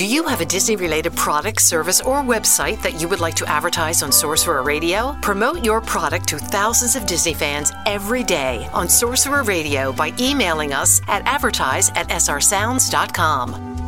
Do you have a Disney-related product, service, or website that you would like to advertise on Sorcerer Radio? Promote your product to thousands of Disney fans every day on Sorcerer Radio by emailing us at advertise@srsounds.com.